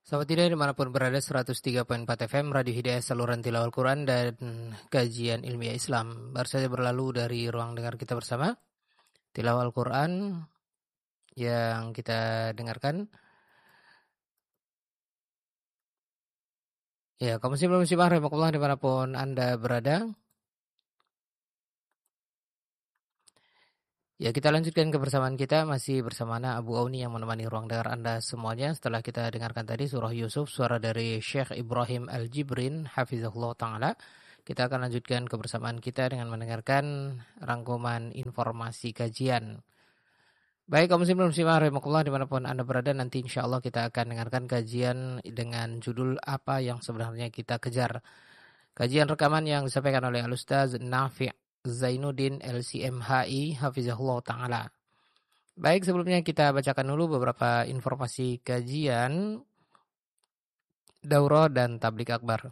Sahabat Hidayah dimanapun berada 103.4 FM Radio Hidayah saluran tilawah Al-Quran dan kajian ilmiah Islam. Baru saja berlalu dari ruang dengar kita bersama tilawah Al-Quran yang kita dengarkan. Ya, kaum muslimah rahimakumullah dimanapun Anda berada. Ya, kita lanjutkan kebersamaan kita masih bersama Abu Auni yang menemani ruang dengar Anda semuanya. Setelah kita dengarkan tadi surah Yusuf, suara dari Syekh Ibrahim Al-Jibrin, hafizahullah ta'ala. Kita akan lanjutkan kebersamaan kita dengan mendengarkan rangkuman informasi kajian. Baik, kaum muslimah rahimakumullah dimanapun Anda berada, nanti insya Allah kita akan dengarkan kajian dengan judul apa yang sebenarnya kita kejar. Kajian rekaman yang disampaikan oleh Al-Ustaz Nafi' Zainuddin LCMHI hafizahullah ta'ala. Baik, sebelumnya kita bacakan dulu beberapa informasi kajian daurah dan tabligh akbar.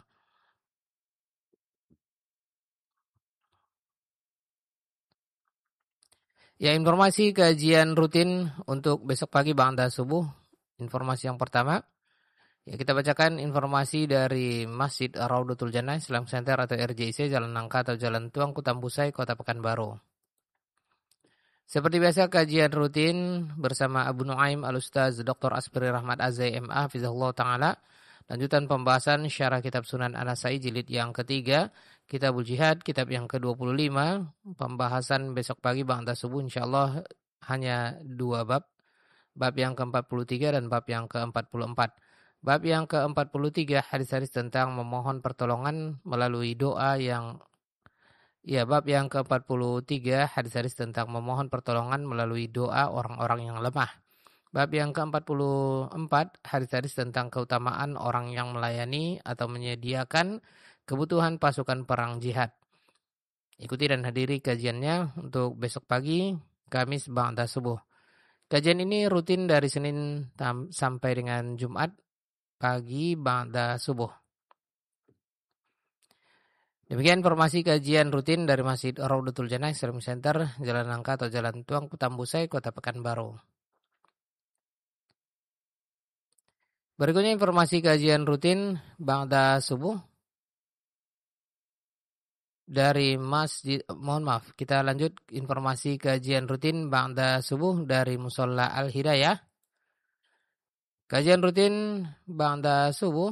Ya, informasi kajian rutin untuk besok pagi ba'da subuh. Informasi yang pertama, ya kita bacakan informasi dari Masjid Raudatul Jannah Islam Center atau RJIC Jalan Nangka atau Jalan Tuang Kutambusai Kota Pekanbaru. Seperti biasa kajian rutin bersama Abu Nuaim Al-Ustaz Dr. Asbiri Rahmat Azai MA Hafizahullah Ta'ala. Lanjutan pembahasan syarah kitab Sunan An-Nasai jilid yang ketiga, Kitabul Jihad, kitab yang ke-25. Pembahasan besok pagi ba'da subuh insyaallah hanya 2 bab. Bab yang ke-43 dan bab yang ke-44. Bab yang ke-43 hadis-hadis tentang memohon pertolongan melalui doa yang bab yang ke-43 hadis-hadis tentang memohon pertolongan melalui doa orang-orang yang lemah. Bab yang ke-44 hadis-hadis tentang keutamaan orang yang melayani atau menyediakan kebutuhan pasukan perang jihad. Ikuti dan hadiri kajiannya untuk besok pagi Kamis ba'da subuh. Kajian ini rutin dari Senin sampai dengan Jumat pagi ba'da subuh. Demikian informasi kajian rutin dari Masjid Raudatul Jannah Islamic Center, Jalan Nangka atau Jalan Tuang Kutambusai, Kota Pekanbaru. Berikutnya informasi kajian rutin ba'da subuh dari Masjid, kita lanjut informasi kajian rutin ba'da subuh dari Musholla Al-Hidayah. Kajian rutin ba'da subuh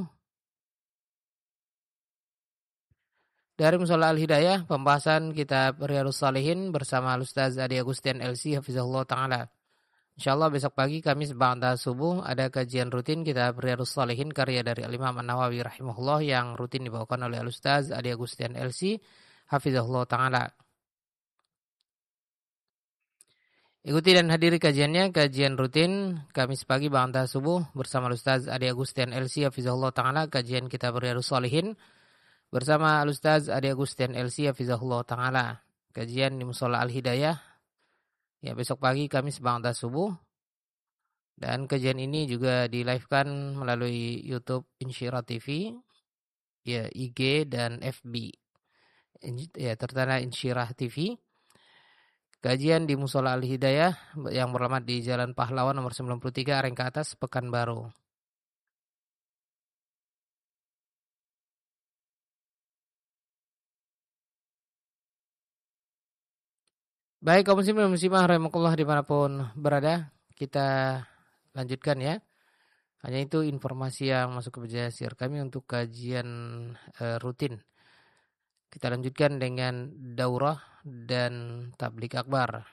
dari Musholla Al-Hidayah, pembahasan kitab Riyadhus Shalihin bersama Ustaz Adi Agustian LC hafizahullah ta'ala. InsyaAllah besok pagi Kamis ba'da subuh ada kajian rutin kitab Riyadhus Shalihin karya dari Al-Imam An-Nawawi rahimahullah yang rutin dibawakan oleh Ustaz Adi Agustian LC hafizahullah ta'ala. Ikuti dan hadiri kajiannya, kajian rutin Kamis pagi ba'da subuh bersama Ustaz Adi Agustian LC hafizahullah ta'ala, kajian kitab Riyadhus Shalihin bersama Al-Ustaz Adi Agustian LC hafizahullah ta'ala. Kajian di Musholla Al-Hidayah ya besok pagi Kamis ba'da subuh. Dan kajian ini juga di-live-kan melalui YouTube Insyirah TV, ya IG dan FB. Ya tertera Insyirah TV. Kajian di Musholla Al-Hidayah yang beralamat di Jalan Pahlawan nomor 93 Areng ke atas Pekanbaru. Baik, kaum muslimah rahimakumullah dimanapun berada, kita lanjutkan ya. Hanya itu informasi yang masuk ke meja siar kami untuk kajian rutin. Kita lanjutkan dengan daurah dan tabligh akbar.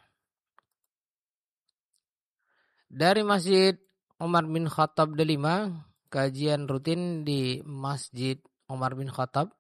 Dari Masjid Umar bin Khattab Delima, kajian rutin di Masjid Umar bin Khattab.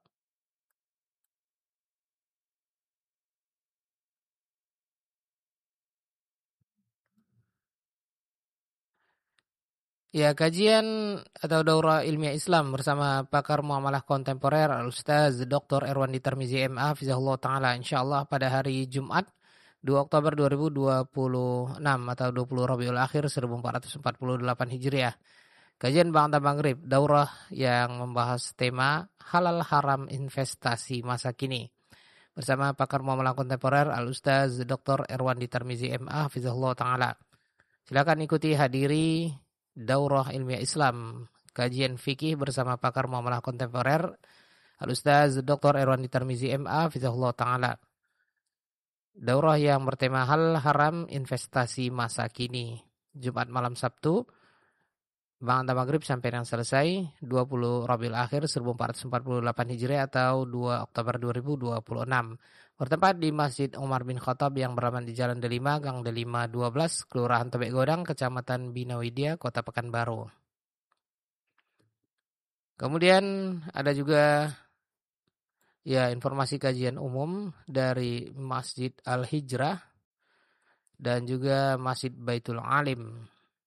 Ya, kajian atau daurah ilmiah Islam bersama pakar muamalah kontemporer Al-Ustaz Dr. Erwandi Tarmizi MA Hafizahullah Ta'ala insyaallah pada hari Jumat 2 Oktober 2026 atau 20 Rabiul Akhir 1448 Hijriah. Kajian ba'da maghrib, daurah yang membahas tema halal haram investasi masa kini. Bersama pakar muamalah kontemporer Al-Ustaz Dr. Erwandi Tarmizi MA Hafizahullah Ta'ala. Silakan ikuti hadiri daurah ilmiah Islam kajian fikih bersama pakar muamalah kontemporer Al-Ustaz Dr. Erwandi Tarmizi MA Hafizahullah Ta'ala. Daurah yang bertema hal haram investasi masa kini. Jumat malam Sabtu Ba'da maghrib sampai yang selesai 20 Rabiul Akhir 1448 Hijriah atau 2 Oktober 2026. Bertempat di Masjid Umar bin Khattab yang beralamat di Jalan Delima, Gang Delima 12, Kelurahan Tebek Godang, Kecamatan Bina Widya, Kota Pekanbaru. Kemudian ada juga informasi kajian umum dari Masjid Al-Hijrah dan juga Masjid Baitul Alim.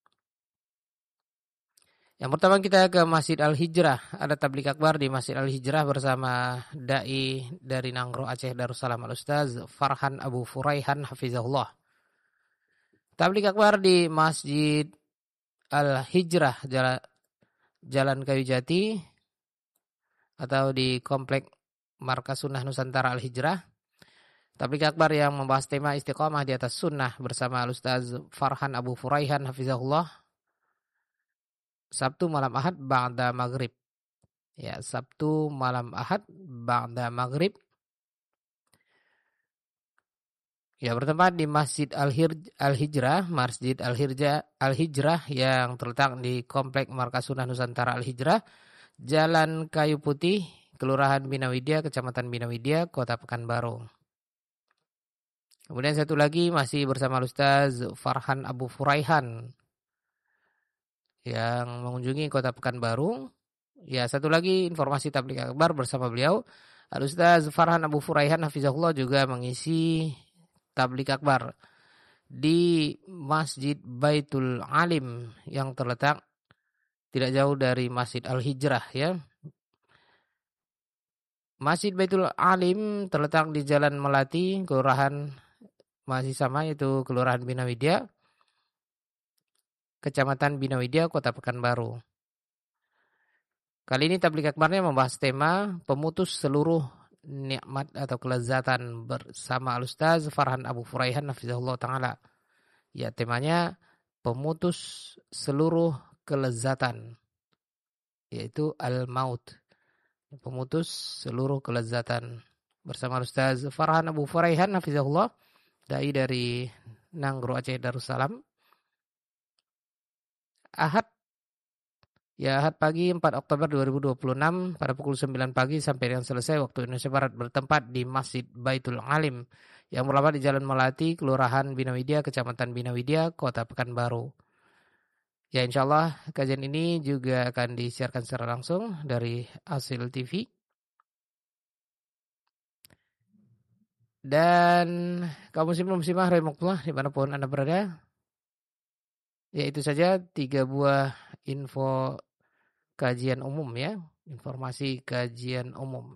Yang pertama kita ke Masjid Al-Hijrah. Ada tablik akbar di Masjid Al-Hijrah bersama Dai dari Nanggro Aceh Darussalam Al-Ustaz Farhan Abu Furaihan Hafizahullah. Tablik akbar di Masjid Al-Hijrah Jalan Kayu Jati atau di Komplek Markas Sunnah Nusantara Al-Hijrah. Tablik akbar yang membahas tema istiqamah di atas sunnah bersama Al-Ustaz Farhan Abu Furaihan Hafizahullah. Sabtu malam Ahad ba'da maghrib. Ya, Sabtu malam Ahad ba'da maghrib. Ya, bertempat di Masjid Al-Hijrah, Masjid Al-Hijrah yang terletak di Komplek Markas Sunnah Nusantara Al-Hijrah, Jalan Kayu Putih, Kelurahan Bina Widya, Kecamatan Bina Widya, Kota Pekanbaru. Kemudian satu lagi masih bersama Ustaz Farhan Abu Furaihan yang mengunjungi Kota Pekanbaru. Ya, satu lagi informasi tablik akbar bersama beliau. Al-Ustaz Farhan Abu Furaihan Hafizahullah juga mengisi tablik akbar di Masjid Baitul Alim yang terletak tidak jauh dari Masjid Al-Hijrah ya. Masjid Baitul Alim terletak di Jalan Melati, kelurahan masih sama yaitu Kelurahan Bina Widya, Kecamatan Bina Widya, Kota Pekanbaru. Kali ini tablik akbarnya membahas tema pemutus seluruh nikmat atau kelezatan bersama Al-Ustaz Farhan Abu Furaihan Hafizahullah Ta'ala. Ya, temanya pemutus seluruh kelezatan, yaitu al-maut. Pemutus seluruh kelezatan bersama Al-Ustaz Farhan Abu Furaihan Hafizahullah, dai dari Nanggro Aceh Darussalam. Ahad pagi 4 Oktober 2026 pada pukul 9 pagi sampai yang selesai waktu Indonesia Barat bertempat di Masjid Baitul Alim yang beralamat di Jalan Melati, Kelurahan Bina Widya, Kecamatan Bina Widya, Kota Pekanbaru. Ya, insyaallah kajian ini juga akan disiarkan secara langsung dari Hasil TV. Dan kaum muslimin muslimah rahimakumullah dimanapun Anda berada. Ya, itu saja 3 buah info kajian umum ya, informasi kajian umum.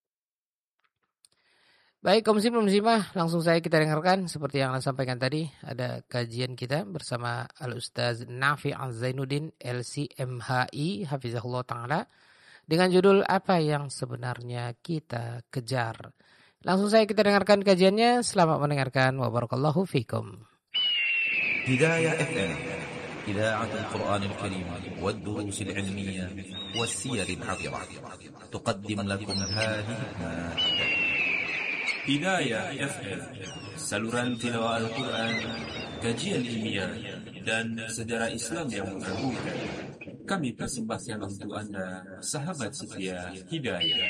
Baik, kaum muslimin muslimah, langsung saya kita dengarkan seperti yang saya sampaikan tadi, ada kajian kita bersama Al-Ustaz Nafi' Az-Zainuddin LCMHI Hafizahullah Ta'ala dengan judul Apa yang Sebenarnya Kita Kejar. Langsung saya kita dengarkan kajiannya. Selamat mendengarkan. Wa barakallahu fikum. هداية FM إذاعة القرآن الكريم والدروس العلمية والسير العطرة تقدم لكم هذه المادة. Hidayah FM, saluran tilawah Al-Quran, kajian ilmiah, dan sejarah Islam yang mengagumkan. Kami persembahkan untuk Anda, sahabat setia Hidayah.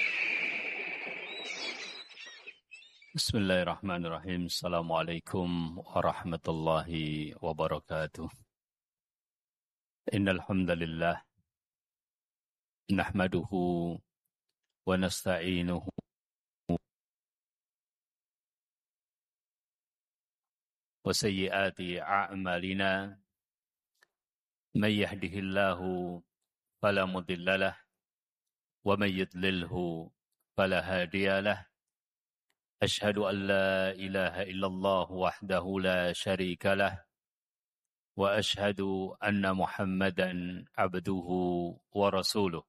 Bismillahirrahmanirrahim. Assalamualaikum warahmatullahi wabarakatuh. Innal hamdalillah nahmaduhu wa nasta'inuhu wa sayyiati a'malina man yahdihillahu fala mudilla lahu wa man yudlilhu fala hadiya lahu. أشهد أن لا إله إلا الله وحده لا شريك له وأشهد أن محمدا عبده ورسوله.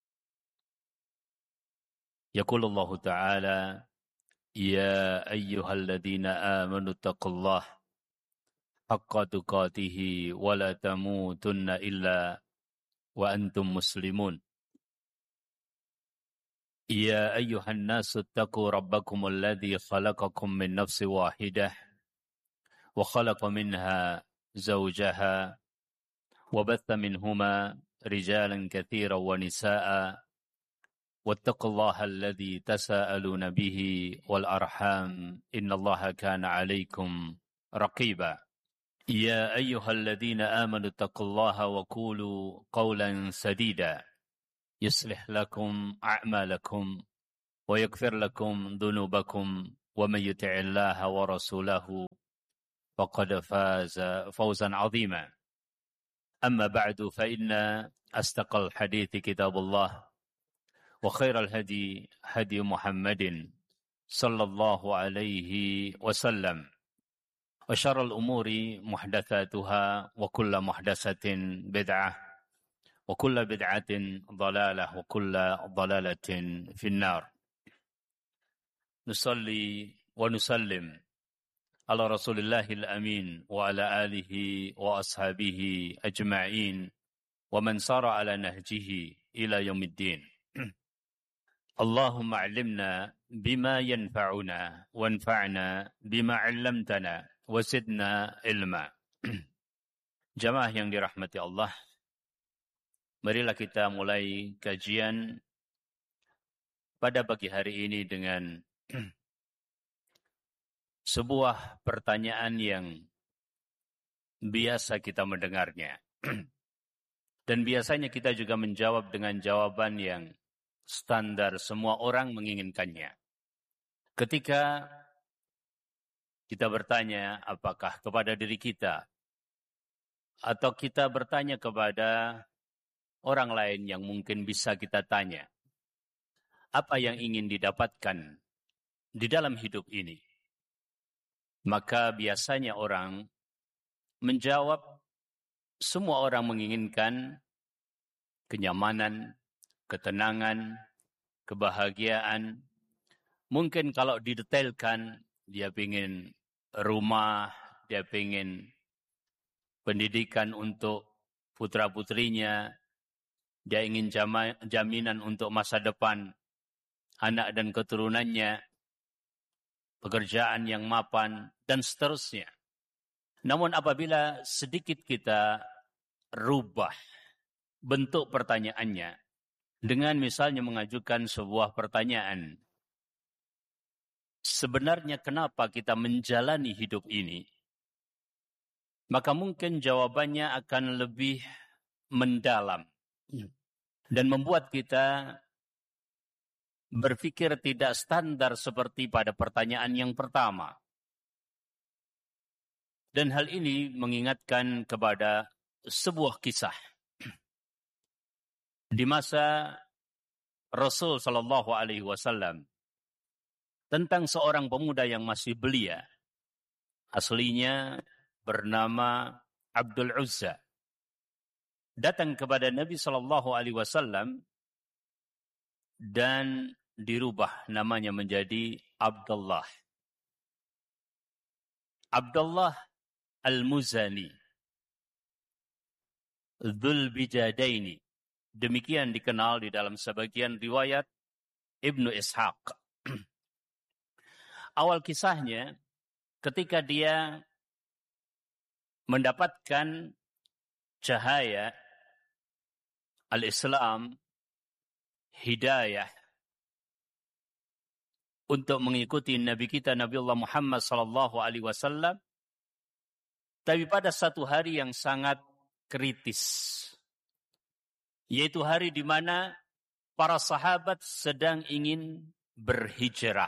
يقول الله تعالى: يا أيها الذين آمنوا اتقوا الله حق تقاته ولا تموتن إلا وأنتم مسلمون. يا أيها الناس اتقوا ربكم الذي خلقكم من نفس واحدة وخلق منها زوجها وبث منهما رجالا كثيرا ونساء واتقوا الله الذي تساءلون به والأرحام إن الله كان عليكم رقيبا. يا أيها الذين آمنوا اتقوا الله وقولوا قولا سديدا يصلح لكم أعمالكم ويغفر لكم ذنوبكم ومن يطع الله ورسوله فقد فاز فوزا عظيما. أما بعد فإن أصدق الحديث كتاب الله وخير الهدي هدي محمد صلى الله عليه وسلم وشر الأمور محدثاتها وكل محدثة بدعة وكل بدعة ضلالة وكل ضلالة في النار. نصلي ونسلم على رسول الله الأمين وعلى آله وأصحابه أجمعين ومن سار على نهجه إلى يوم الدين. اللهم علمنا بما ينفعنا وانفعنا بما علمتنا وزدنا علما. Jamaah yang dirahmati Allah, marilah kita mulai kajian pada pagi hari ini dengan sebuah pertanyaan yang biasa kita mendengarnya. Dan biasanya kita juga menjawab dengan jawaban yang standar, semua orang menginginkannya. Ketika kita bertanya apakah kepada diri kita atau kita bertanya kepada orang lain yang mungkin bisa kita tanya, apa yang ingin didapatkan di dalam hidup ini? Maka biasanya orang menjawab, semua orang menginginkan kenyamanan, ketenangan, kebahagiaan. Mungkin kalau didetailkan, dia ingin rumah, dia ingin pendidikan untuk putra-putrinya, dia ingin jaminan untuk masa depan anak dan keturunannya, pekerjaan yang mapan, dan seterusnya. Namun apabila sedikit kita rubah bentuk pertanyaannya, dengan misalnya mengajukan sebuah pertanyaan, sebenarnya kenapa kita menjalani hidup ini? Maka mungkin jawabannya akan lebih mendalam dan membuat kita berpikir tidak standar seperti pada pertanyaan yang pertama. Dan hal ini mengingatkan kepada sebuah kisah. Di masa Rasul sallallahu alaihi wasallam tentang seorang pemuda yang masih belia. Aslinya bernama Abdul Uzza. Datang kepada Nabi sallallahu alaihi wasallam dan dirubah namanya menjadi Abdullah. Abdullah Al-Muzani. Dzul Bijadaini. Demikian dikenal di dalam sebagian riwayat Ibnu Ishaq. Awal kisahnya, ketika dia mendapatkan cahaya al-Islam, hidayah, untuk mengikuti Nabi kita Nabi Allah Muhammad sallallahu alaihi wasallam, tapi pada satu hari yang sangat kritis, yaitu hari di mana para sahabat sedang ingin berhijrah.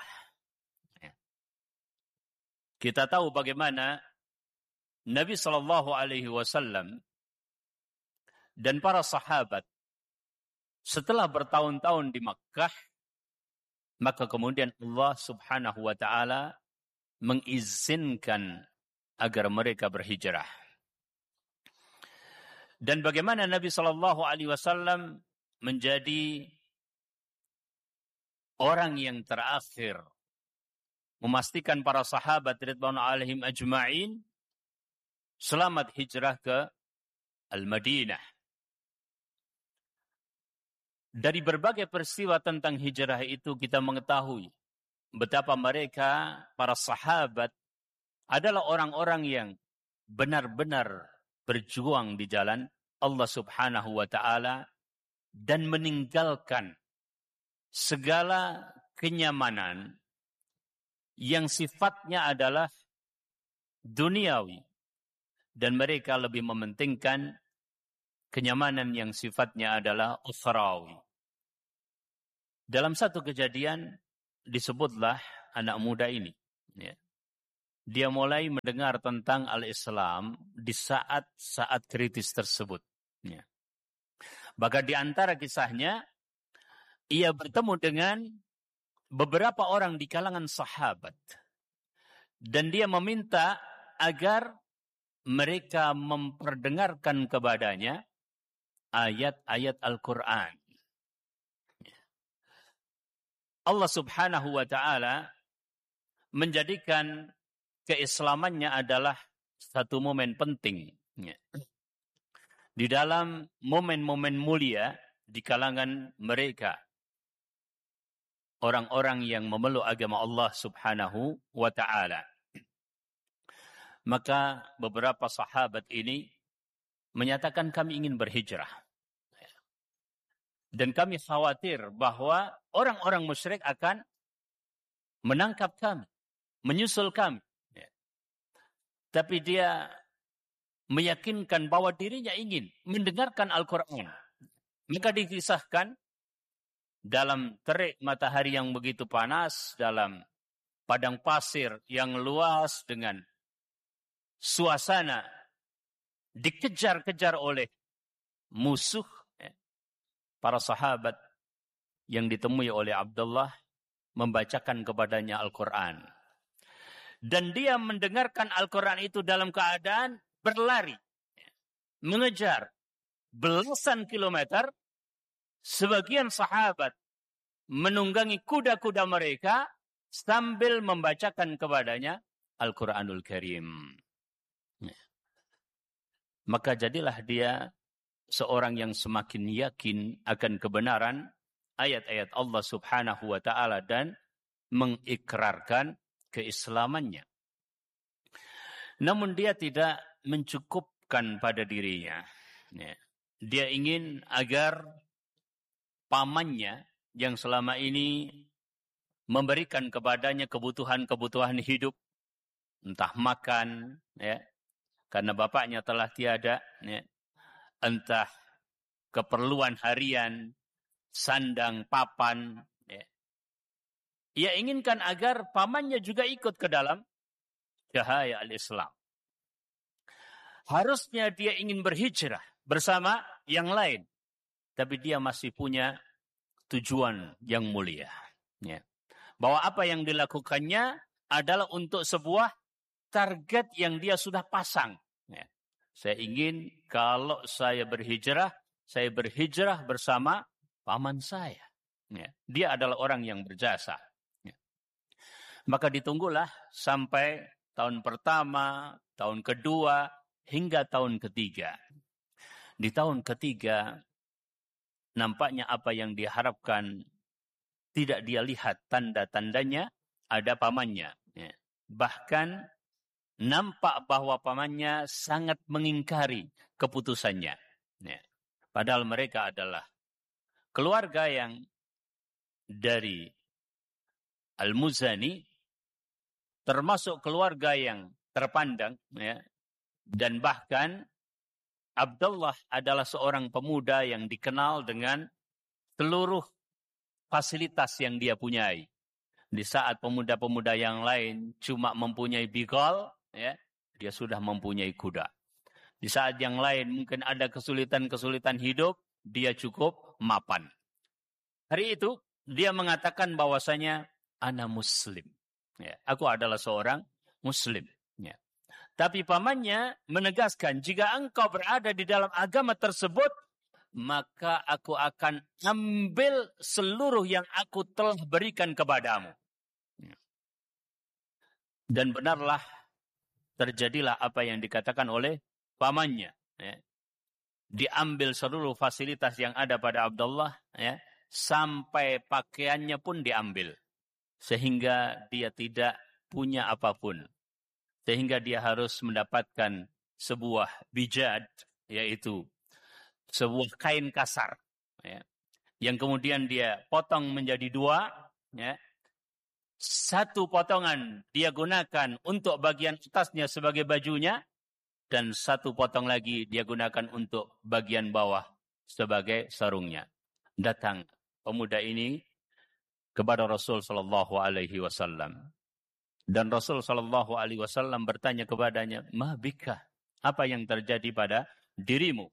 Kita tahu bagaimana Nabi sallallahu alaihi wasallam dan para sahabat setelah bertahun-tahun di Makkah, maka kemudian Allah Subhanahu wa taala mengizinkan agar mereka berhijrah. Dan bagaimana Nabi sallallahu alaihi wasallam menjadi orang yang terakhir memastikan para sahabat ridwan alaihim ajma'in selamat hijrah ke Al-Madinah. Dari berbagai peristiwa tentang hijrah itu kita mengetahui betapa mereka, para sahabat, adalah orang-orang yang benar-benar berjuang di jalan Allah Subhanahu wa ta'ala dan meninggalkan segala kenyamanan yang sifatnya adalah duniawi, dan mereka lebih mementingkan kenyamanan yang sifatnya adalah ukhrawi. Dalam satu kejadian disebutlah anak muda ini, ya, dia mulai mendengar tentang al-Islam di saat-saat kritis tersebut. Ya. Bahkan di antara kisahnya, ia bertemu dengan beberapa orang di kalangan sahabat. Dan dia meminta agar mereka memperdengarkan kepadanya ayat-ayat Al-Quran. Allah Subhanahu wa ta'ala menjadikan keislamannya adalah satu momen penting di dalam momen-momen mulia di kalangan mereka, orang-orang yang memeluk agama Allah Subhanahu wa ta'ala. Maka beberapa sahabat ini menyatakan kami ingin berhijrah. Dan kami khawatir bahwa orang-orang musyrik akan menangkap kami, menyusul kami. Tapi dia meyakinkan bahwa dirinya ingin mendengarkan Al-Quran. Maka dikisahkan dalam terik matahari yang begitu panas, dalam padang pasir yang luas dengan suasana dikejar-kejar oleh musuh, para sahabat yang ditemui oleh Abdullah membacakan kepadanya Al-Quran. Dan dia mendengarkan Al-Quran itu dalam keadaan berlari, mengejar belasan kilometer. Sebagian sahabat menunggangi kuda-kuda mereka sambil membacakan kepadanya Al-Quranul Karim. Maka jadilah dia seorang yang semakin yakin akan kebenaran ayat-ayat Allah Subhanahu wa ta'ala dan mengikrarkan keislamannya. Namun dia tidak mencukupkan pada dirinya. Dia ingin agar pamannya yang selama ini memberikan kepadanya kebutuhan-kebutuhan hidup, entah makan, karena bapaknya telah tiada, entah keperluan harian, sandang, papan. Ia inginkan agar pamannya juga ikut ke dalam cahaya al-Islam. Harusnya dia ingin berhijrah bersama yang lain. Tapi dia masih punya tujuan yang mulia. Bahwa apa yang dilakukannya adalah untuk sebuah target yang dia sudah pasang. Saya ingin kalau saya berhijrah bersama paman saya. Dia adalah orang yang berjasa. Maka ditunggulah sampai tahun pertama, tahun kedua, hingga tahun ketiga. Di tahun ketiga, nampaknya apa yang diharapkan tidak dia lihat tanda-tandanya, ada pamannya. Bahkan nampak bahwa pamannya sangat mengingkari keputusannya. Padahal mereka adalah keluarga yang dari Al-Muzani, termasuk keluarga yang terpandang. Dan bahkan Abdullah adalah seorang pemuda yang dikenal dengan seluruh fasilitas yang dia punyai. Di saat pemuda-pemuda yang lain cuma mempunyai bigal, dia sudah mempunyai kuda. Di saat yang lain mungkin ada kesulitan-kesulitan hidup, dia cukup mapan. Hari itu dia mengatakan bahwasanya ana muslim. Aku adalah seorang muslim. Tapi pamannya menegaskan, jika engkau berada di dalam agama tersebut, maka aku akan ambil seluruh yang aku telah berikan kepadamu. Dan benarlah terjadilah apa yang dikatakan oleh pamannya. diambil seluruh fasilitas yang ada pada Abdullah, ya, sampai pakaiannya pun diambil. Sehingga dia tidak punya apapun. Sehingga dia harus mendapatkan sebuah bijad, yaitu sebuah kain kasar, ya, yang kemudian dia potong menjadi dua, ya. Satu potongan dia gunakan untuk bagian atasnya sebagai bajunya, dan satu potong lagi dia gunakan untuk bagian bawah sebagai sarungnya. Datang pemuda ini kepada Rasul sallallahu alaihi wasallam. Dan Rasul sallallahu alaihi wasallam bertanya kepadanya, "Ma bika? Apa yang terjadi pada dirimu?"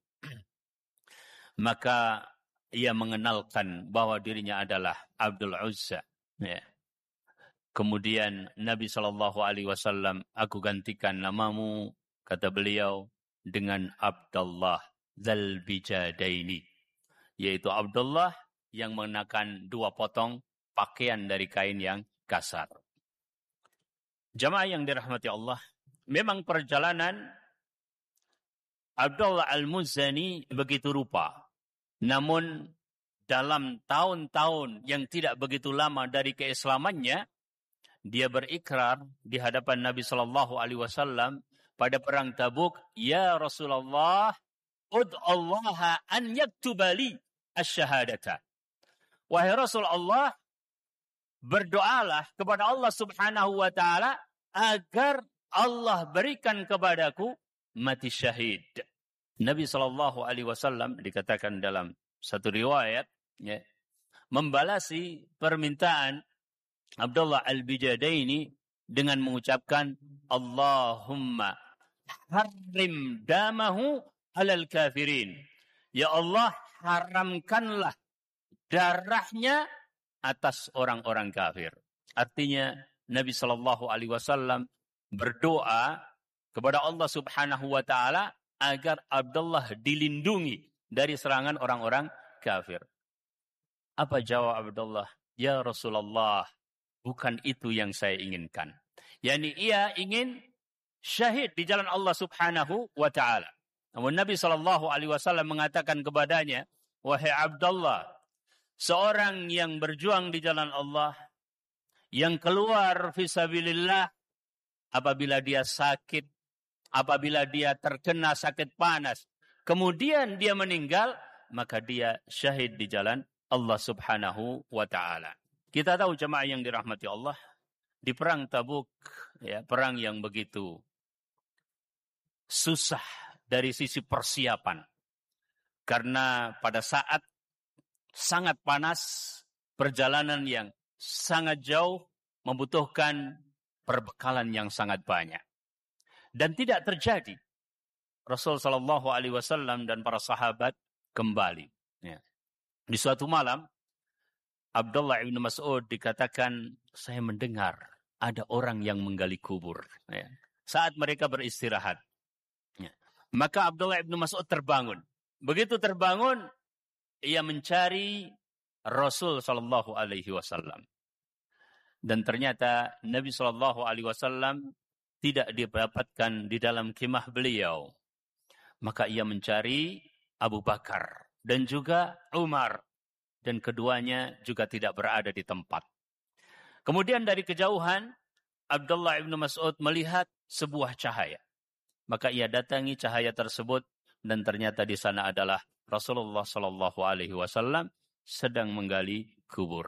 Maka ia mengenalkan bahwa dirinya adalah Abdul Uzza, ya. Kemudian Nabi SAW, "Aku gantikan namamu," kata beliau, "dengan Abdullah Dzal Bijadaini," yaitu Abdullah yang mengenakan dua potong pakaian dari kain yang kasar. Jamaah yang dirahmati Allah, memang perjalanan Abdullah Al-Muzani begitu rupa. Namun dalam tahun-tahun yang tidak begitu lama dari keislamannya, dia berikrar di hadapan Nabi Sallallahu Alaihi Wasallam pada perang Tabuk, "Ya Rasulullah, ud'allaha an yaktubali asyhadata." Wahai Rasulullah, berdoalah kepada Allah Subhanahu wa taala agar Allah berikan kepadaku mati syahid. Nabi Sallallahu Alaihi Wasallam dikatakan dalam satu riwayat, ya, membalasi permintaan Abdullah Al-Bijadaini dengan mengucapkan, "Allahumma harrim damahu alal kafirin." Ya Allah, haramkanlah darahnya atas orang-orang kafir. Artinya Nabi Sallallahu Alaihi Wasallam berdoa kepada Allah Subhanahu wa taala agar Abdullah dilindungi dari serangan orang-orang kafir. Apa jawab Abdullah? "Ya Rasulullah, bukan itu yang saya inginkan." Yani ia ingin syahid di jalan Allah Subhanahu wa taala. Namun Nabi sallallahu alaihi wasallam mengatakan kepadanya, "Wahai Abdullah, seorang yang berjuang di jalan Allah, yang keluar fisabilillah, apabila dia sakit, apabila dia terkena sakit panas, kemudian dia meninggal, maka dia syahid di jalan Allah Subhanahu wa taala." Kita tahu jemaah yang dirahmati Allah, di perang Tabuk, ya, perang yang begitu susah dari sisi persiapan. Karena pada saat sangat panas, perjalanan yang sangat jauh, membutuhkan perbekalan yang sangat banyak. Dan tidak terjadi. Rasul sallallahu alaihi wasallam dan para sahabat kembali, ya. Di suatu malam, Abdullah ibn Mas'ud dikatakan, "Saya mendengar ada orang yang menggali kubur." Ya. Saat mereka beristirahat. Ya. Maka Abdullah ibn Mas'ud terbangun. Begitu terbangun, ia mencari Rasul sallallahu alaihi wasallam. Dan ternyata Nabi sallallahu alaihi wasallam tidak didapatkan di dalam kemah beliau. Maka ia mencari Abu Bakar dan juga Umar. Dan keduanya juga tidak berada di tempat. Kemudian dari kejauhan, Abdullah ibn Mas'ud melihat sebuah cahaya. Maka ia datangi cahaya tersebut, dan ternyata di sana adalah Rasulullah sallallahu alaihi wasallam sedang menggali kubur.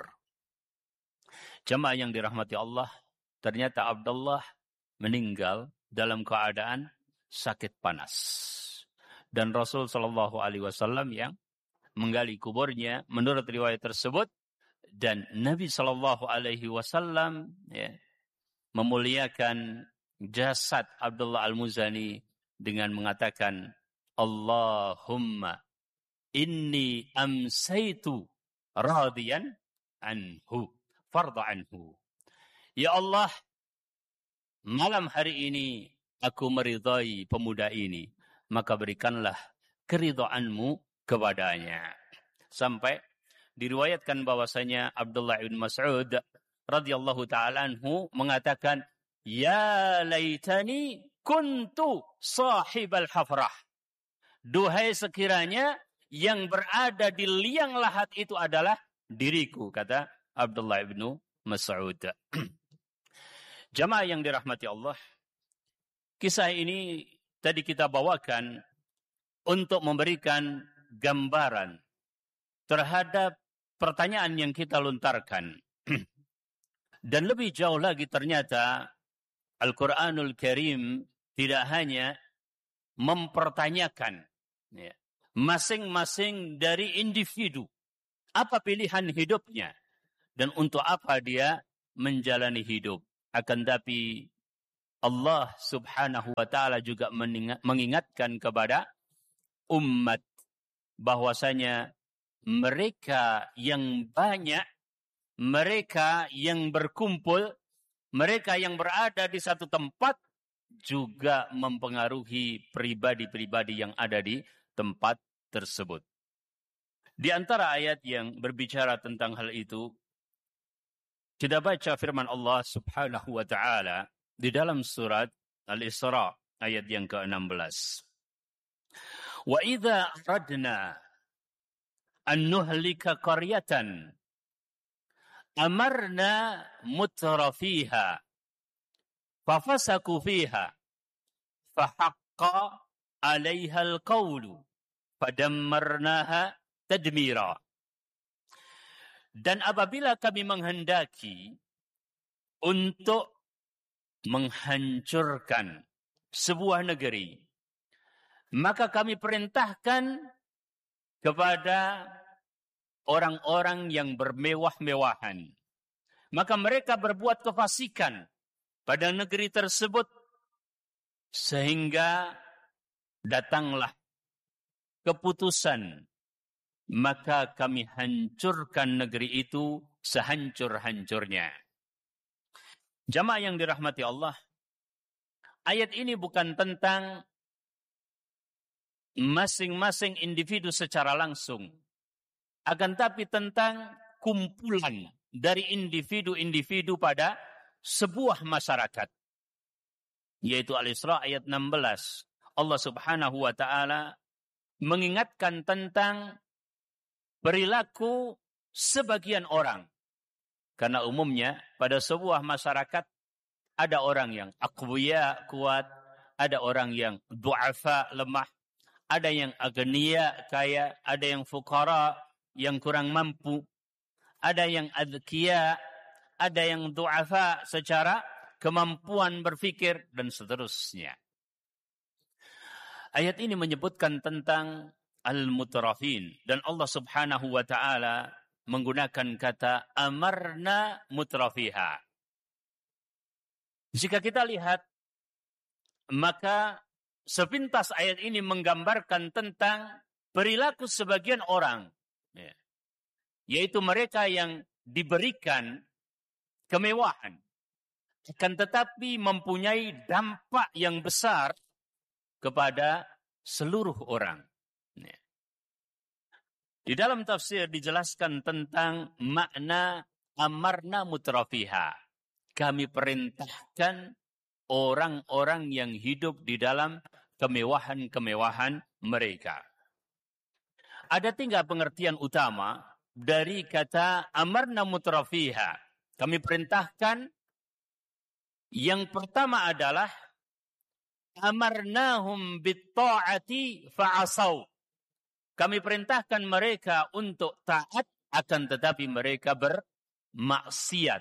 Jemaah yang dirahmati Allah, ternyata Abdullah meninggal dalam keadaan sakit panas. Dan Rasul sallallahu alaihi wasallam yang menggali kuburnya menurut riwayat tersebut, dan Nabi sallallahu alaihi wasallam, ya, memuliakan jasad Abdullah Al-Muzani dengan mengatakan, "Allahumma inni amsaitu radiyan anhu farda anhu." Ya Allah, malam hari ini aku meridai pemuda ini, maka berikanlah keridhaanmu kepadanya. Sampai diriwayatkan bahwasanya Abdullah bin Mas'ud radhiyallahu taala anhu mengatakan, "Ya laitani kuntu sahibal hafrah." duhai sekiranya yang berada di liang lahat itu adalah diriku, kata Abdullah ibnu Mas'ud. Jamaah yang dirahmati Allah, kisah ini tadi kita bawakan untuk memberikan gambaran terhadap pertanyaan yang kita lontarkan. Dan lebih jauh lagi ternyata Al-Quranul Karim tidak hanya mempertanyakan masing-masing dari individu apa pilihan hidupnya dan untuk apa dia menjalani hidup. Akan tapi Allah Subhanahu wa taala juga mengingatkan kepada umat bahwasanya mereka yang banyak, mereka yang berkumpul, mereka yang berada di satu tempat juga mempengaruhi pribadi-pribadi yang ada di tempat tersebut. Di antara ayat yang berbicara tentang hal itu, kita baca firman Allah Subhanahu wa taala di dalam surat Al-Isra ayat yang ke-16. Wa idza aradna an nuhlika qaryatan amarna mutrafiha fafasaku fiha fahaqqa 'alaiha al-qawlu fadammarnaha tadmira. Dan apabila kami menghendaki untuk menghancurkan sebuah negeri, maka kami perintahkan kepada orang-orang yang bermewah-mewahan. Maka mereka berbuat kefasikan pada negeri tersebut, sehingga datanglah keputusan, maka kami hancurkan negeri itu sehancur-hancurnya. Jamaah yang dirahmati Allah, ayat ini bukan tentang masing-masing individu secara langsung, akan tapi tentang kumpulan dari individu-individu pada sebuah masyarakat. Yaitu Al-Isra ayat 16. Allah Subhanahu wa taala mengingatkan tentang perilaku sebagian orang. Karena umumnya pada sebuah masyarakat ada orang yang aqwiya, kuat, ada orang yang du'afa, lemah, ada yang agniya, kaya, ada yang fuqara, yang kurang mampu, ada yang adzkiya, ada yang du'afa secara kemampuan berfikir, dan seterusnya. Ayat ini menyebutkan tentang al-mutrafin, dan Allah Subhanahu wa taala menggunakan kata amarna mutrafiha. Jika kita lihat, maka sepintas ayat ini menggambarkan tentang perilaku sebagian orang, yaitu mereka yang diberikan kemewahan, akan tetapi mempunyai dampak yang besar kepada seluruh orang. Di dalam tafsir dijelaskan tentang makna amarna mutrafiha. Kami perintahkan orang-orang yang hidup di dalam kemewahan-kemewahan mereka. Ada 3 pengertian utama dari kata amarna mutrafiha. Kami perintahkan, yang pertama adalah amarnahum bitta'ati fa'asaw. Kami perintahkan mereka untuk taat, akan tetapi mereka bermaksiat.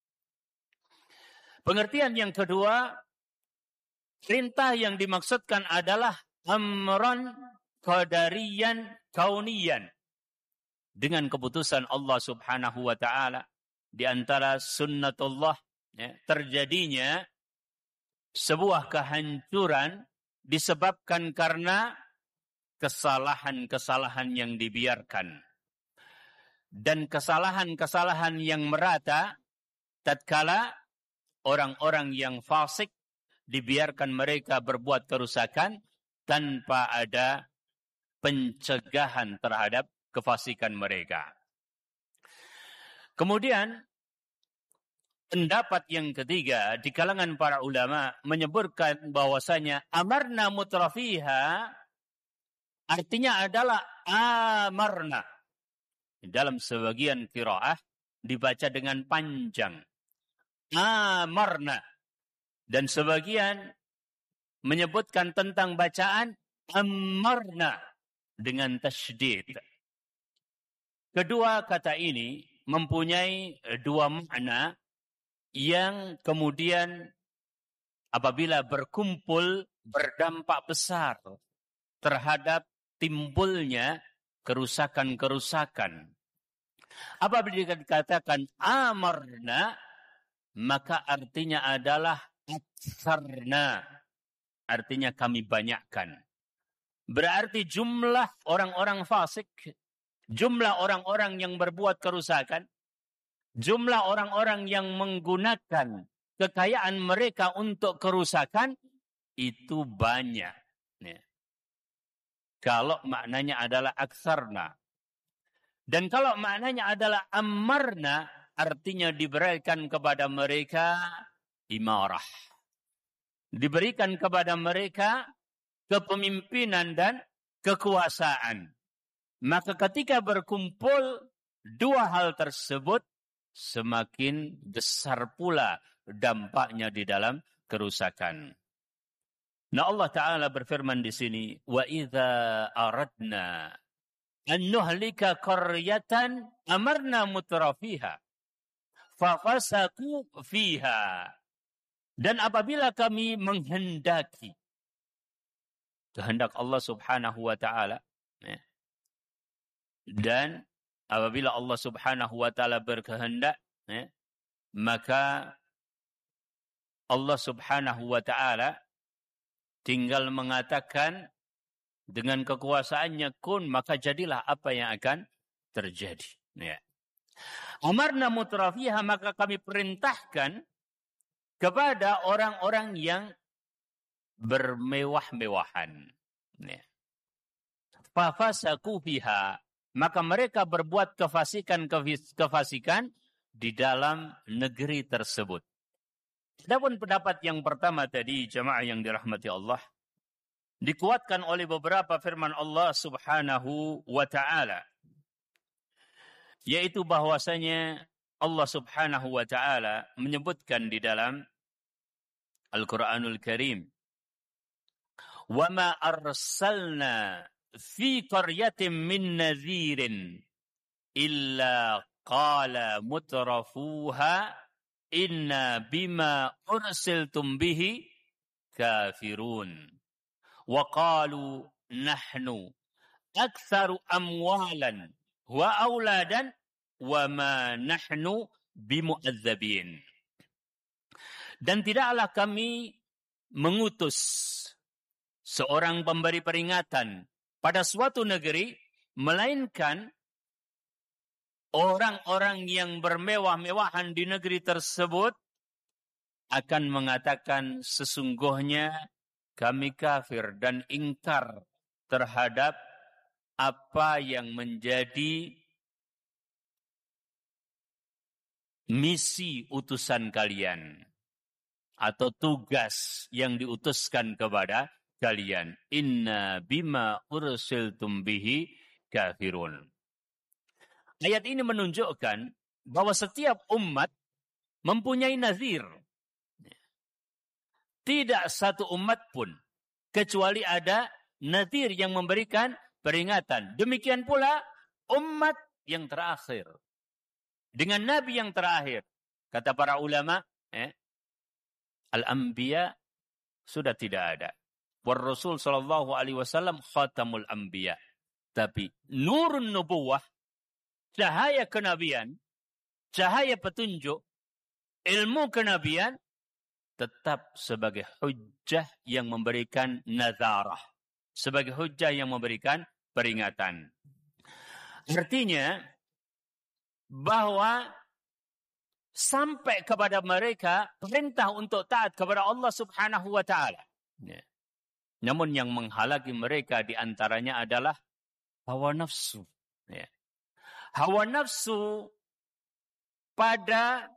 Pengertian yang kedua, perintah yang dimaksudkan adalah amran qadariyan kauniyan. Dengan keputusan Allah Subhanahu wa taala, di antara sunnatullah, terjadinya sebuah kehancuran disebabkan karena kesalahan-kesalahan yang dibiarkan. Dan kesalahan-kesalahan yang merata tatkala orang-orang yang fasik dibiarkan mereka berbuat kerusakan tanpa ada pencegahan terhadap kefasikan mereka. Kemudian pendapat yang ketiga di kalangan para ulama menyebutkan bahwasanya amarna mutrafiha artinya adalah amarna. Dalam sebagian qiraah dibaca dengan panjang. Amarna. Dan sebagian menyebutkan tentang bacaan amarna dengan tasydid. Kedua kata ini mempunyai dua makna yang kemudian apabila berkumpul berdampak besar terhadap timbulnya kerusakan-kerusakan. Apabila dikatakan amarna, maka artinya adalah aksarna. Artinya kami banyakkan. Berarti jumlah orang-orang fasik, jumlah orang-orang yang berbuat kerusakan, jumlah orang-orang yang menggunakan kekayaan mereka untuk kerusakan, itu banyak. Kalau maknanya adalah aksarna. Dan kalau maknanya adalah amarna, artinya diberikan kepada mereka imarah. Diberikan kepada mereka kepemimpinan dan kekuasaan. Maka ketika berkumpul dua hal tersebut, semakin besar pula dampaknya di dalam kerusakan. Nah, Allah Ta'ala berfirman di sini, wa idza aradna an nuhlika qaryatan amarna mutrafiha fafasaku fiha. Dan apabila kami menghendaki kehendak Allah Subhanahu wa Ta'ala, dan apabila Allah Subhanahu wa Ta'ala berkehendak, maka Allah Subhanahu wa Ta'ala tinggal mengatakan dengan kekuasaannya kun, maka jadilah apa yang akan terjadi. Amarna mutrafiha, maka kami perintahkan kepada orang-orang yang bermewah-mewahan. Fafasaku fiha, maka mereka berbuat kefasikan di dalam negeri tersebut. Adapun pendapat yang pertama tadi, jamaah yang dirahmati Allah, dikuatkan oleh beberapa firman Allah Subhanahu wa Ta'ala, yaitu bahwasanya Allah Subhanahu wa Ta'ala menyebutkan di dalam Al-Quranul Karim, wa ma arsalna fi qaryatin min nadhirin illa qala mutrafuha inna bima ursiltum bihi kafirun wa qalu nahnu aktsaru amwalan wa auladan wa ma nahnu bimu'adzabin. Dan tidaklah kami mengutus seorang pemberi peringatan pada suatu negeri, melainkan orang-orang yang bermewah-mewahan di negeri tersebut akan mengatakan sesungguhnya kami kafir dan ingkar terhadap apa yang menjadi misi utusan kalian atau tugas yang diutuskan kepada kalian. Inna bima ursiltum bihi kafirun. Ayat ini menunjukkan bahwa setiap umat mempunyai nazir. Tidak satu umat pun kecuali ada nazir yang memberikan peringatan. Demikian pula umat yang terakhir dengan nabi yang terakhir. Kata para ulama, al-anbiya sudah tidak ada. War Rasul sallallahu alaihi wasallam khatamul anbiya. Tapi nurun nubuwah, cahaya kenabian, cahaya petunjuk, ilmu kenabian tetap sebagai hujjah yang memberikan nazarah, sebagai hujjah yang memberikan peringatan. Artinya bahwa sampai kepada mereka perintah untuk taat kepada Allah Subhanahu wa Ta'ala. Namun yang menghalangi mereka di antaranya adalah hawa nafsu. Hawa nafsu pada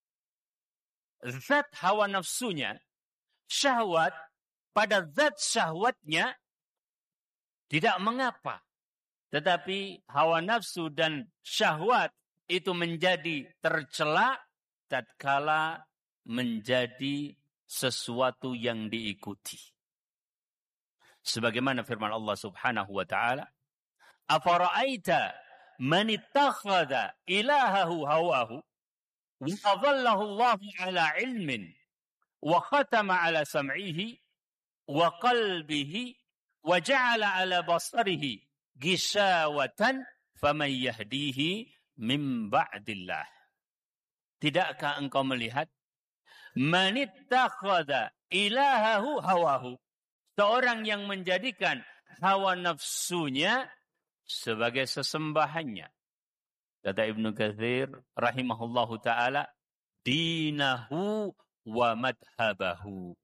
zat hawa nafsunya, syahwat pada zat syahwatnya Tidak mengapa. Tetapi hawa nafsu dan syahwat itu menjadi tercela tatkala menjadi sesuatu yang diikuti. Sebagaimana firman Allah Subhanahu wa taala, "Afara'aita man ittakhadha ilahahu hawahu wa adallahu Allahu 'ala 'ilmin wa khatama 'ala sam'ihi wa qalbihi wa ja'ala 'ala basarihi ghishawatan faman yahdihi min ba'dillah." Tidakkah engkau melihat man ittakhadha ilahahu hawahu, seorang yang menjadikan hawa nafsunya sebagai sesembahannya. Kata Ibnu Katsir rahimahullahu taala, dinahu wa madhabahu.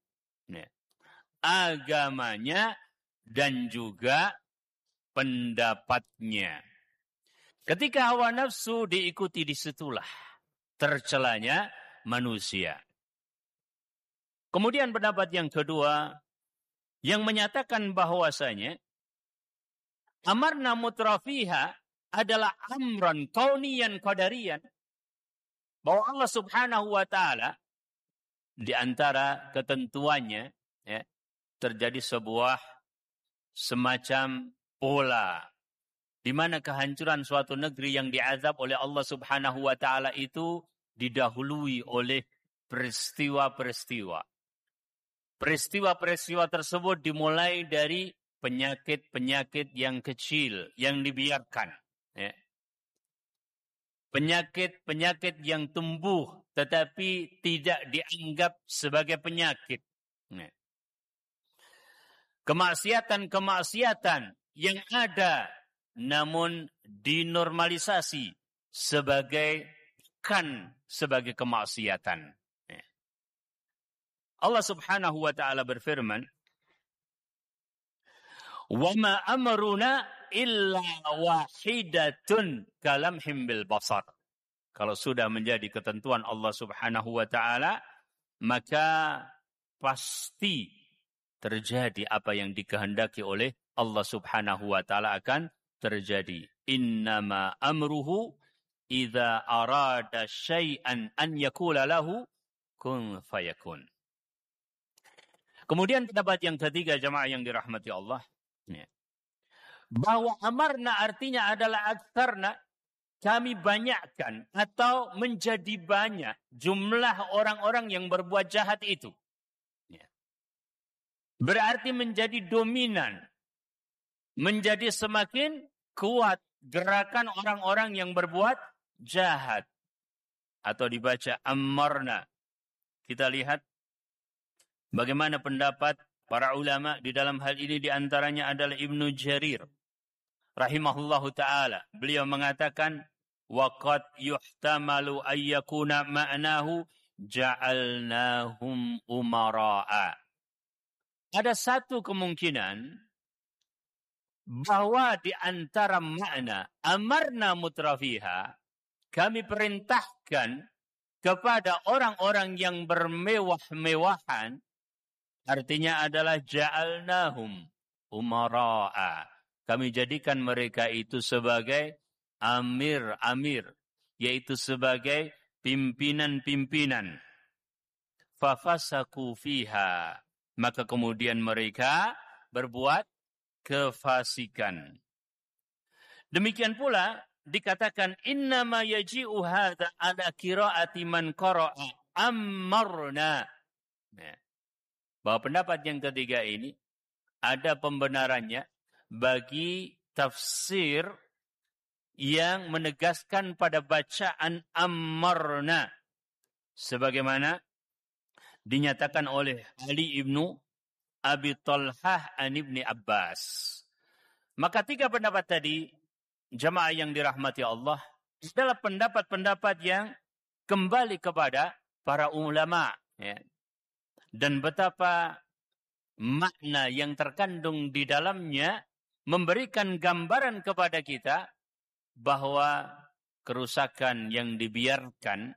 Agamanya dan juga pendapatnya. Ketika hawa nafsu diikuti, disitulah tercelanya manusia. Kemudian pendapat yang kedua yang menyatakan bahwasanya amarna mutrafiha adalah amran kauniyan qadariyan, bahwa Allah Subhanahu wa taala di antara ketentuannya terjadi sebuah semacam pola di mana kehancuran suatu negeri yang diazab oleh Allah Subhanahu wa taala itu didahului oleh peristiwa-peristiwa. Peristiwa-peristiwa tersebut dimulai dari penyakit-penyakit yang kecil yang dibiarkan. Penyakit-penyakit yang tumbuh tetapi tidak dianggap sebagai penyakit. Kemaksiatan-kemaksiatan yang ada namun dinormalisasi sebagai kemaksiatan. Allah Subhanahu wa taala berfirman, "Wa ma amruna illa wahidatun kalamhim bil basar." Kalau sudah menjadi ketentuan Allah Subhanahu wa taala, maka pasti terjadi apa yang dikehendaki oleh Allah Subhanahu wa taala akan terjadi. Innama amruhu idza arada syai'an an yaqula lahu kun fayakun. Kemudian pendapat yang ketiga, jamaah yang dirahmati Allah, bahwa amarna artinya adalah aktsarna, kami banyakkan atau menjadi banyak jumlah orang-orang yang berbuat jahat itu. Berarti menjadi dominan, menjadi semakin kuat gerakan orang-orang yang berbuat jahat. Atau dibaca amarna. Kita lihat bagaimana pendapat para ulama di dalam hal ini, di antaranya adalah Ibnu Jarir rahimahullahu taala. Beliau mengatakan waqad yuhtamalu ayyakuna ma'nahu ja'alnahum umara'a. Ada satu kemungkinan bahwa di antara makna amarna mutrafiha, kami perintahkan kepada orang-orang yang bermewah-mewahan, artinya adalah ja'alnahum umara'a. Kami jadikan mereka itu sebagai amir-amir, yaitu sebagai pimpinan-pimpinan. Fafasaku fiha. Maka kemudian mereka berbuat kefasikan. Demikian pula dikatakan innama yaji'u hadza ala qiraati man qara'a ammarna. Bahwa pendapat yang ketiga ini ada pembenarannya bagi tafsir yang menegaskan pada bacaan ammarna, sebagaimana dinyatakan oleh Ali ibnu Abi Talhah an Ibni Abbas. Maka tiga pendapat tadi, jamaah yang dirahmati Allah, adalah pendapat-pendapat yang kembali kepada para ulama. Dan betapa makna yang terkandung di dalamnya memberikan gambaran kepada kita bahwa kerusakan yang dibiarkan,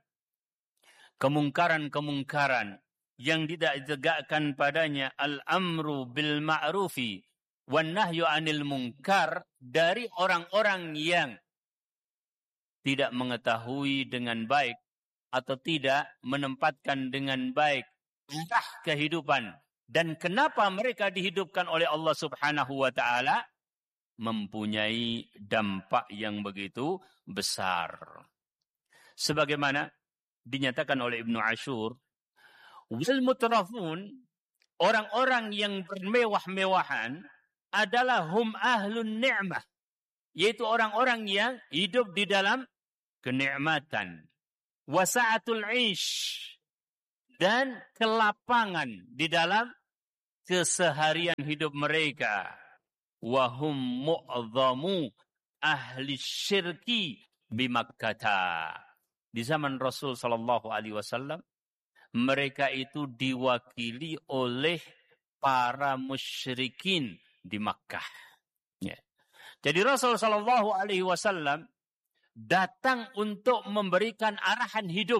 kemungkaran-kemungkaran yang tidak ditegakkan padanya al-amru bil ma'rufi wan nahyu 'anil munkar, dari orang-orang yang tidak mengetahui dengan baik atau tidak menempatkan dengan baik arah kehidupan. Dan kenapa mereka dihidupkan oleh Allah Subhanahu wa taala? Mempunyai dampak yang begitu besar. Sebagaimana dinyatakan oleh Ibnu Ashur, wal mutrafun, orang-orang yang bermewah-mewahan adalah hum ahlun ni'mah, yaitu orang-orang yang hidup di dalam kenikmatan, wasa'atul 'ish, dan kelapangan di dalam keseharian hidup mereka. Wahum mu'adhamu ahli syirki bimakkata. Di zaman Rasul sallallahu alaihi wasallam, mereka itu diwakili oleh para musyrikin di Makkah. Ya. Jadi Rasul sallallahu alaihi wasallam datang untuk memberikan arahan hidup.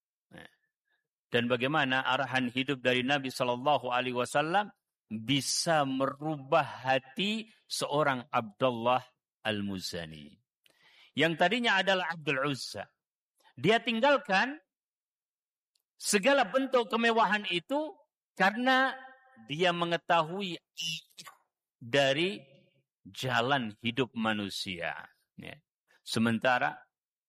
Dan bagaimana arahan hidup dari Nabi sallallahu alaihi wasallam bisa merubah hati seorang Abdullah Al-Muzani. Yang tadinya adalah Abdul Uzza. Dia tinggalkan segala bentuk kemewahan itu karena dia mengetahui dari jalan hidup manusia. Ya. Sementara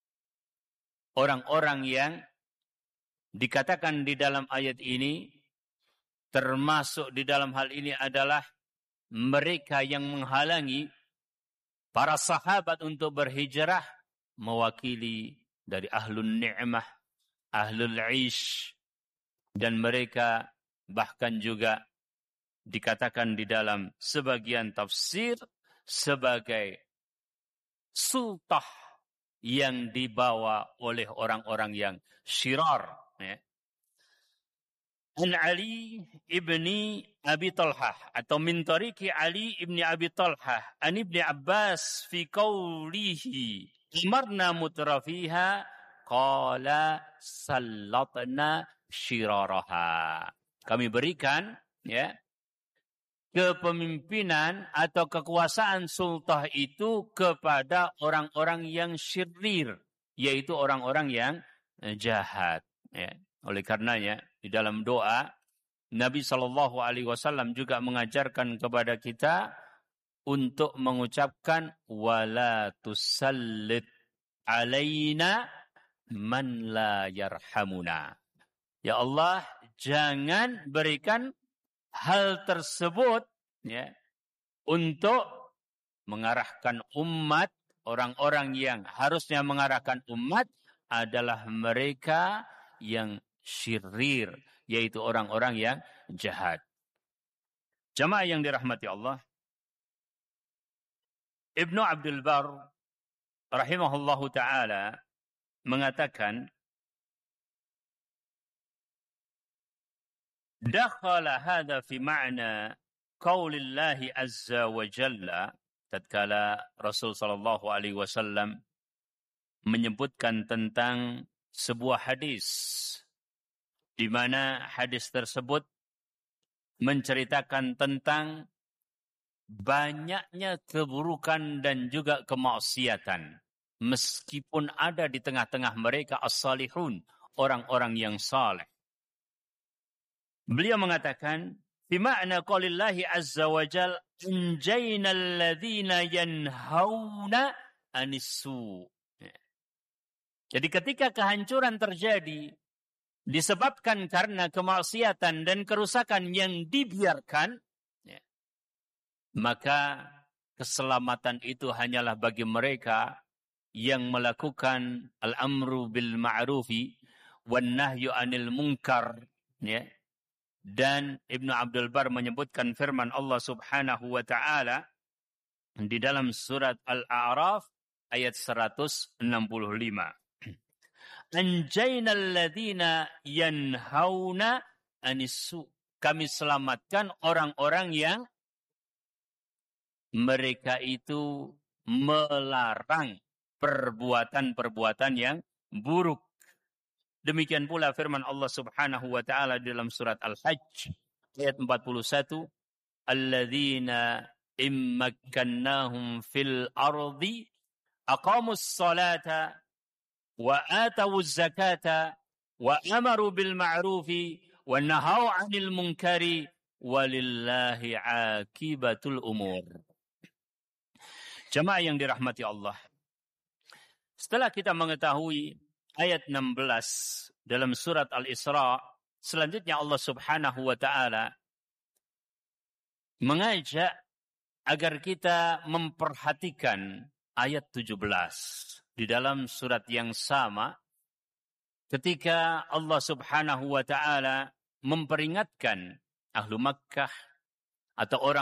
orang-orang yang dikatakan di dalam ayat ini, termasuk di dalam hal ini adalah mereka yang menghalangi para sahabat untuk berhijrah, mewakili dari ahlun ni'mah, ahlul 'ish, dan mereka bahkan juga dikatakan di dalam sebagian tafsir sebagai sultah yang dibawa oleh orang-orang yang syirar. Ya. An Ali ibni Abi Talhah, atau min tariqi Ali ibni Abi Talhah an ibni Abbas fi qawlihi amarna mutrafiha qala sallatna syiraraha. Kami berikan ya kepemimpinan atau kekuasaan sultah itu kepada orang-orang yang syirir, yaitu orang-orang yang jahat. Ya. Oleh karenanya di dalam doa Nabi Shallallahu Alaihi Wasallam juga mengajarkan kepada kita untuk mengucapkan wala tusallit alaina man la yarhamuna. Ya Allah, jangan berikan hal tersebut ya untuk mengarahkan umat. Orang-orang yang harusnya mengarahkan umat adalah mereka yang syirir, yaitu orang-orang yang jahat. Jamaah yang dirahmati Allah, Ibnu Abdul Bar rahimahullahu ta'ala mengatakan, dakhala hadha fi ma'na qaulillahi azza wa jalla, tatkala Rasul sallallahu alaihi wasallam menyebutkan tentang sebuah hadis di mana hadis tersebut menceritakan tentang banyaknya keburukan dan juga kemaksiatan meskipun ada di tengah-tengah mereka as-salihun, orang-orang yang saleh. Beliau mengatakan fi ma'na qaulillahi azza wa jalla anjaynal ladzina yanhauna anis-su. Jadi ketika kehancuran terjadi disebabkan karena kemaksiatan dan kerusakan yang dibiarkan, ya, maka keselamatan itu hanyalah bagi mereka yang melakukan al-amru bil ma'rufi wan nahyu 'anil munkar. Ya. Dan Ibnu Abdul Bar menyebutkan firman Allah Subhanahu wa ta'ala di dalam surat Al-A'raf ayat 165. Anjaynal ladzina yanhauna anis-su. Kami selamatkan orang-orang yang mereka itu melarang perbuatan-perbuatan yang buruk. Demikian pula firman Allah Subhanahu wa taala dalam surat Al-Hajj ayat 41, alladzina immakkannahum fil ardi aqamus salata wa atawuz zakata wa amaru bil ma'rufi wa nahaw 'anil munkari walillahi 'aqibatul umur. Jamaah yang dirahmati Allah. Setelah kita mengetahui ayat 16 dalam surat Al-Isra, selanjutnya Allah Subhanahu wa taala mengajak agar kita memperhatikan ayat 17 di dalam surat yang sama ketika Allah Subhanahu wa taala memperingatkan ahlu Makkah atau orang